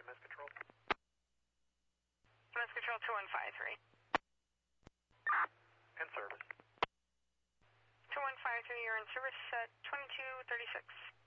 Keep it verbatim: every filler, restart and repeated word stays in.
Miss Control. Miss Control two one five three. In service. two one five three, you're in service at twenty-two thirty-six.